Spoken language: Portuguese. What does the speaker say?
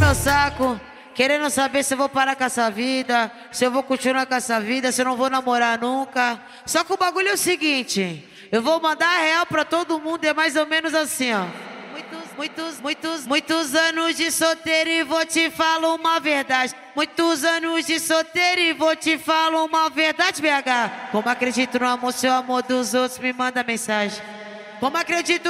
meu saco, querendo saber se eu vou parar com essa vida, se eu vou continuar com essa vida, se eu não vou namorar nunca. Só que o bagulho é o seguinte, eu vou mandar a real pra todo mundo, é mais ou menos assim, ó. Muitos anos de solteiro e vou te falar uma verdade. Muitos anos de solteiro e vou te falar uma verdade, BH. Como acredito no amor, se o amor dos outros me manda mensagem. Como acredito